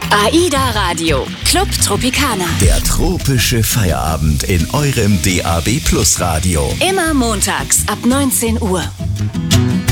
AIDA Radio, Club Tropicana. Der tropische Feierabend in eurem DAB+ Radio. Immer montags ab 19 Uhr.